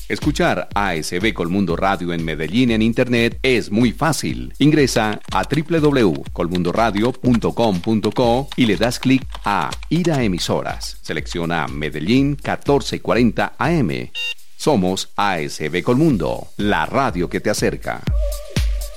Escuchar ASB Colmundo Radio en Medellín en Internet es muy fácil. Ingresa a www.colmundoradio.com.co y le das clic a Ir a emisoras. Selecciona Medellín 1440 AM. Somos ASB Colmundo, la radio que te acerca.